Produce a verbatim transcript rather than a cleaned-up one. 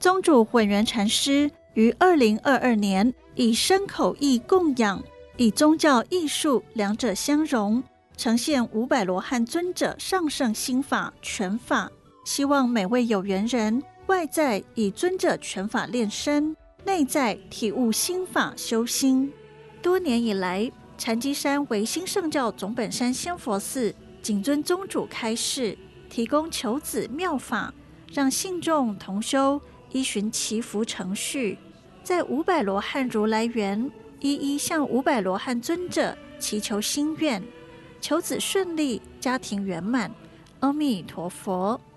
宗主混元禅师于二零二二年以身口意供养，以宗教艺术两者相融，呈现五百罗汉尊者上圣心法全法，希望每位有缘人外在以尊者全法练身，内在体悟心法修心。多年以来，禅机山唯心圣教总本山仙佛寺谨遵宗主开示，提供求子妙法，让信众同修依循祈福程序，在五百罗汉如来园一一向五百罗汉尊者祈求心愿，求子顺利，家庭圆满。阿弥陀佛。